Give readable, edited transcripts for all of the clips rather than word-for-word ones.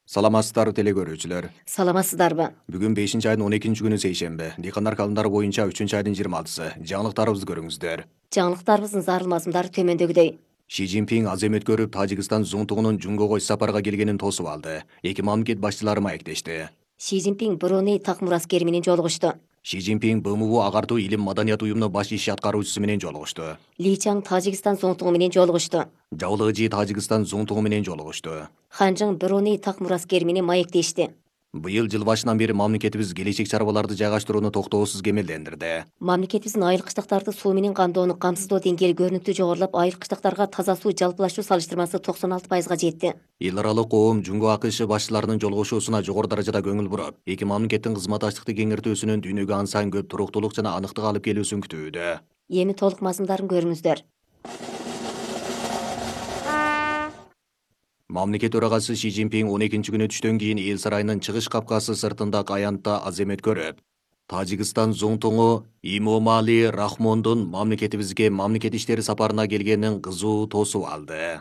Саламатсыздар телекөрүүчүлөр. Саламатсыздарбы? Бүгүн 5 айдын 12 күнү сейшемби. Дыйкандар календарı боюнча 3 айдын 26-сы. Жаңылыктарыбызды көрүңүздөр. Жаңылыктарыбыздын зарыл мазмундары төмөндөгүдөй. Ши Цзиньпин азем өткөрүп Тажикстан зуңтугунун Жунгого иш сапарга келгенин тосуп алды. Эки мамлекет башчылары маектешти. Ши Цзиньпин Бруней так мураскери менен жолугушту. Ши Цзиньпин БМУ агартуу илим маданият уюмунун баш иш аткаруучусу менен жолугушту. Ли Чаң Тажикстан зуңтугу менен жолугушту. Жабылыжы Тажикстан зуңтугу менен жолугушту. Ханжың Бруней так мураскери менен маектешти. Быйыл жыл башынан бери мамлекетибиз келечек чарбаларды жайгаштырууну токтоосуз кемелдендирди. Мамлекетибиздин айыл кыштактарды суу менен камдоону камсыздоо деңгээли көрүнүктүү жогорулап, айыл кыштактарга таза суу жалпылашуу салыштырмасы 96%га жетти. Эл аралык коом Жунго АКШ башчыларынын жолугушуусуна жогору даражада көңүл буруп, эки мамлекеттин кызматташтыкты кеңейтүүсүнүн дүйнөгө ансайын көп туруктуулук жана аныктык алып келүүсүн күтүүдө. Эми толук мазмундарын көрүңүздөр. Мамлекет төрагасы Ши Цзиньпин 12 күнү түштөн кийин эл сарайынын чыгыш капкасы сыртында аянтта азем өткөрүп, Тажикстан зуңтуңу Имомали Рахмондун мамлекетибизге мамлекет иштери сапарына келгенин кызуу тосуп алды.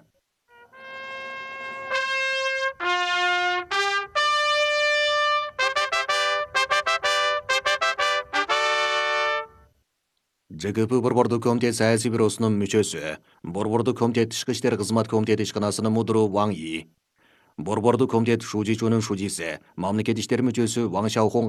ЖКП Борбордук комитет саясий бюросунун мүчөсү, Борбордук комитет тышкы иштер кызмат комитети ишканасынын мудуру Ваң И, Борбордук комитет Шужичунун шужиси, мамлекет иштери мүчөсү Ваң Шаохун